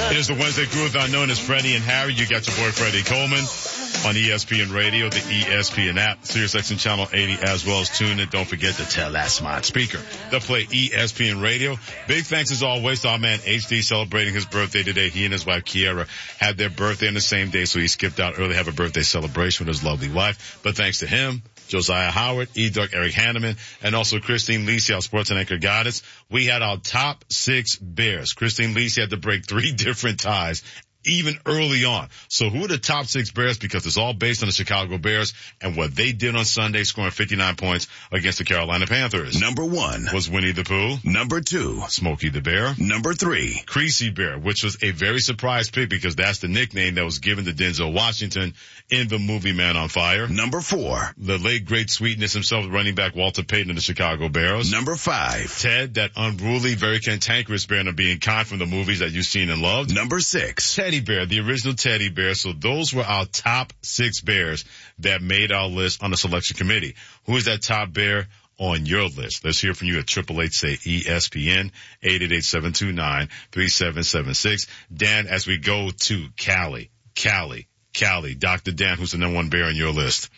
It is the Wednesday Groove-Thon known as Freddie and Harry. You got your boy Freddie Coleman on ESPN Radio, the ESPN app, SiriusXM Channel 80, as well as TuneIn. Don't forget to tell that smart speaker to play ESPN Radio. Big thanks as always to our man HD celebrating his birthday today. He and his wife Kiera had their birthday on the same day, so he skipped out early to have a birthday celebration with his lovely wife. But thanks to him, Josiah Howard, E-Duck, Eric Hanneman, and also Christine Lisi, our sports and anchor goddess. We had our top 6 Bears. Christine Lisi had to break 3 different ties even early on. So who are the top 6 Bears? Because it's all based on the Chicago Bears and what they did on Sunday, scoring 59 points against the Carolina Panthers. Number 1 was Winnie the Pooh. Number 2, Smokey the Bear. Number 3, Creasy Bear, which was a very surprise pick because that's the nickname that was given to Denzel Washington in the movie Man on Fire. Number 4, the late great sweetness himself, running back Walter Payton of the Chicago Bears. Number 5, Ted, that unruly, very cantankerous bear and being kind from the movies that you've seen and loved. Number 6, Teddy Bear, the original Teddy Bear. So those were our top 6 Bears that made our list on the selection committee. Who is that top Bear on your list? Let's hear from you at 888-SAY-ESPN, 888-729-3776. Dan, as we go to Cali, Dr. Dan, who's the number 1 Bear on your list?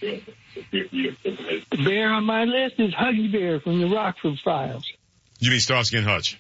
Bear on my list is Huggy Bear from the Rockford Files. You mean Starsky and Hutch?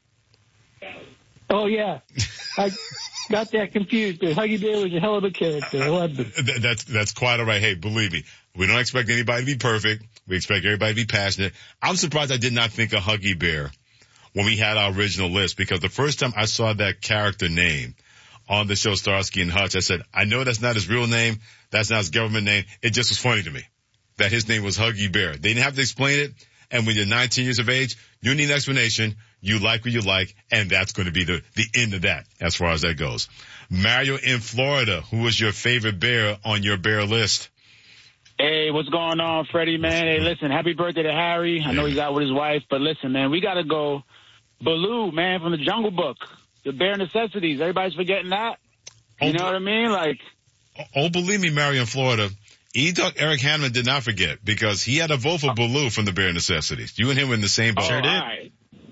Oh, yeah. I got that confused, but Huggy Bear was a hell of a character. I loved him. That's quite all right. Hey, believe me, we don't expect anybody to be perfect. We expect everybody to be passionate. I'm surprised I did not think of Huggy Bear when we had our original list, because the first time I saw that character name on the show Starsky and Hutch, I said, I know that's not his real name. That's not his government name. It just was funny to me that his name was Huggy Bear. They didn't have to explain it. And when you're 19 years of age, you need an explanation. You like what you like, and that's going to be the end of that as far as that goes. Mario in Florida, who was your favorite Bear on your Bear list? Hey, what's going on, Freddie, man? Hey, listen, happy birthday to Harry. I know he's out with his wife, but listen, man, we got to go Baloo, man, from the Jungle Book. The Bare Necessities. Everybody's forgetting that. You know what I mean? Oh, believe me, Mario in Florida, E-Duck Eric Hanneman did not forget, because he had a vote for Baloo from the Bare Necessities. You and him were in the same boat. Sure did. All right.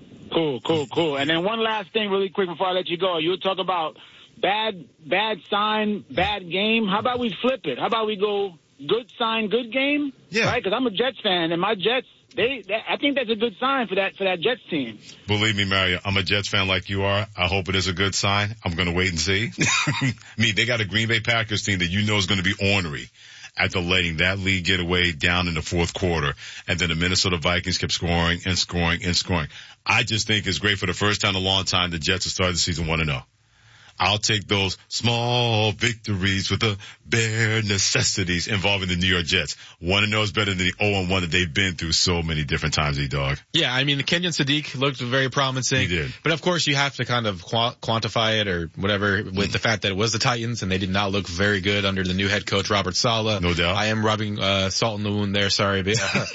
Cool. And then one last thing really quick before I let you go. You were talking about bad sign, bad game. How about we flip it? How about we go good sign, good game? Yeah. Right? Because I'm a Jets fan, and my Jets, I think that's a good sign for that Jets team. Believe me, Mario, I'm a Jets fan like you are. I hope it is a good sign. I'm going to wait and see. They got a Green Bay Packers team that you know is going to be ornery after letting that lead get away down in the fourth quarter. And then the Minnesota Vikings kept scoring and scoring and scoring. I just think it's great for the first time in a long time the Jets have started the season 1-0. I'll take those small victories with the bare necessities involving the New York Jets. 1-0 is better than the 0-1 that they've been through so many different times, E-Dog. Yeah, I mean, Kenyon Sadiq looked very promising. He did. But of course you have to kind of quantify it or whatever with the fact that it was the Titans and they did not look very good under the new head coach, Robert Saleh. No doubt. I am rubbing salt in the wound there. Sorry.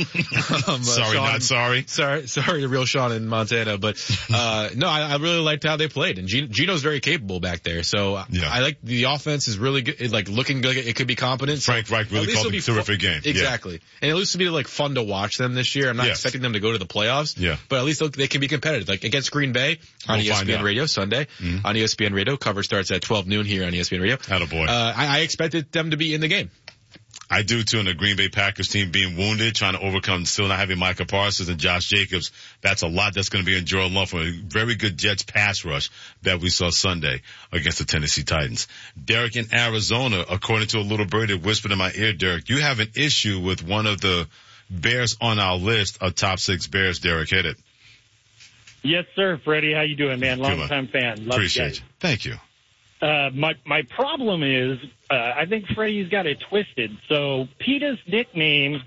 Sorry, Sean, not sorry. Sorry, the real Sean in Montana. But no, I really liked how they played. And Gino's very capable back there. So yeah. I like the offense is really good, like looking good. It could be competent. Frank Reich really called a terrific game. Exactly. Yeah. And at least to be like fun to watch them this year. I'm not expecting them to go to the playoffs. Yeah. But at least they can be competitive. Like against Green Bay on ESPN Radio Sunday. Mm-hmm. On ESPN Radio. Cover starts at 12 noon here on ESPN Radio. Attaboy. I expected them to be in the game. I do too, and the Green Bay Packers team being wounded, trying to overcome still not having Micah Parsons and Josh Jacobs. That's a lot that's going to be in Jordan Love from a very good Jets pass rush that we saw Sunday against the Tennessee Titans. Derek in Arizona, according to a little bird that whispered in my ear, Derek, you have an issue with one of the Bears on our list of top 6 Bears. Derek, hit it. Yes, sir. Freddie, how you doing, man? Long-time fan. Love Appreciate you. Thank you. My problem is, I think Freddie's got it twisted. So PETA's nickname,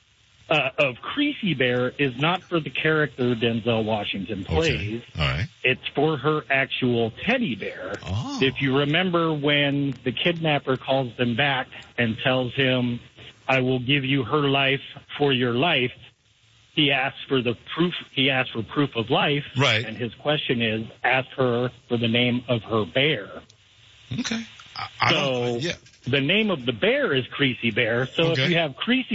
of Creasy Bear is not for the character Denzel Washington plays. Okay. All right. It's for her actual teddy bear. Oh. If you remember when the kidnapper calls them back and tells him, I will give you her life for your life, he asks for the proof. He asks for proof of life. Right. And his question is, ask her for the name of her bear. Okay. The name of the bear is Creasy Bear. So if you have Creasy